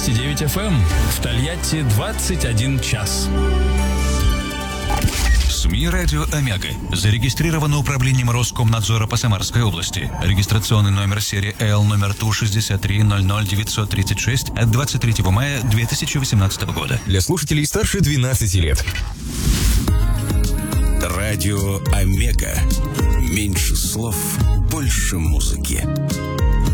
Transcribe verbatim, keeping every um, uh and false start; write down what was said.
девяносто девять эф эм. В Тольятти двадцать один час. СМИ «Радио Омега» зарегистрировано управлением Роскомнадзора по Самарской области. Регистрационный номер серии Л номер Ту шестьдесят три ноль ноль девятьсот тридцать шесть от двадцать третьего мая две тысячи восемнадцатого года. Для слушателей старше двенадцати лет. Радио Омега. Меньше слов, больше музыки.